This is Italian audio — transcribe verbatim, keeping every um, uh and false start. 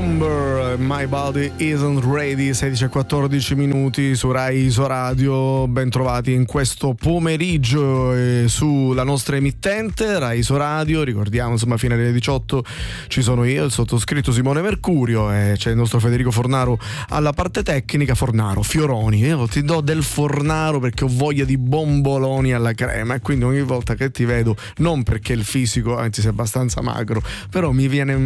Number, My Body Isn't Ready, sedici e quattordici minuti su Rai Isoradio. Ben trovati in questo pomeriggio eh, sulla nostra emittente Rai Isoradio. Ricordiamo, insomma, fino alle diciotto ci sono io, il sottoscritto Simone Mercurio, e c'è il nostro Federico Fornaro alla parte tecnica. Fornaro, Fioroni, io ti do del Fornaro perché ho voglia di bomboloni alla crema, e quindi ogni volta che ti vedo, non perché il fisico, anzi sei abbastanza magro, però mi viene